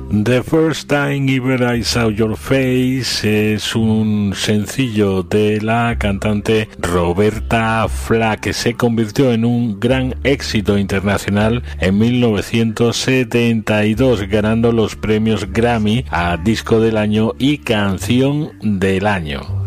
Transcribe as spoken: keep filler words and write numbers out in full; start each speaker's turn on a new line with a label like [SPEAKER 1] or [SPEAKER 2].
[SPEAKER 1] The First Time Ever I Saw Your Face es un sencillo de la cantante Roberta Flack, que se convirtió en un gran éxito internacional en mil novecientos setenta y dos, ganando los premios Grammy a Disco del Año y Canción del Año.